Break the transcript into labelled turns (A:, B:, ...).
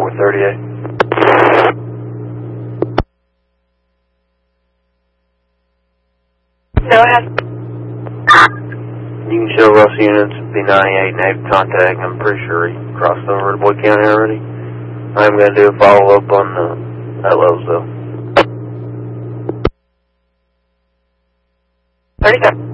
A: 438.
B: Go ahead.
A: You can show Russ units, B98 and 8 contact. I'm pretty sure he crossed over to Boyd County already. I'm going to do a follow-up on that Lowe's though.
B: 37.